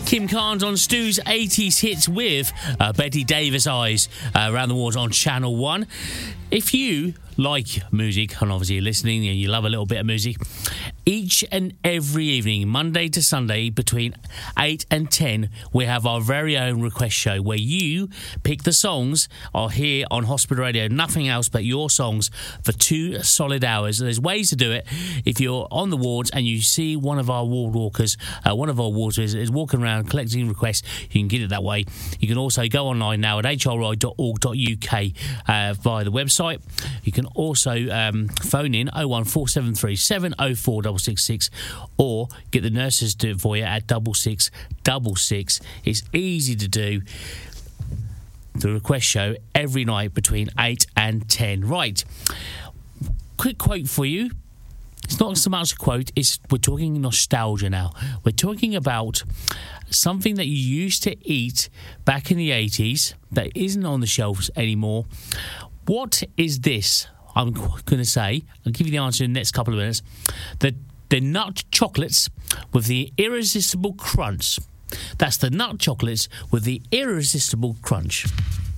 Kim Carnes on Stu's 80s hits with Betty Davis Eyes around the world on Channel 1. If you like music, and obviously you're listening and you love a little bit of music, each and every evening, Monday to Sunday, between 8 and 10, we have our very own request show where you pick the songs are here on Hospital Radio, nothing else but your songs for 2 solid hours. There's ways to do it. If you're on the wards and you see one of our ward walkers, is walking around collecting requests, you can get it that way. You can also go online now at hri.org.uk via the website. You can also phone in 01473 704 666 or get the nurses to do it for you at 6666. It's easy to do. The request show every night between 8 and 10. Right. Quick quote for you. It's not so much a quote, we're talking nostalgia now. We're talking about something that you used to eat back in the 80s that isn't on the shelves anymore. What is this? I'm going to say, I'll give you the answer in the next couple of minutes. The nut chocolates with the irresistible crunch. That's the nut chocolates with the irresistible crunch.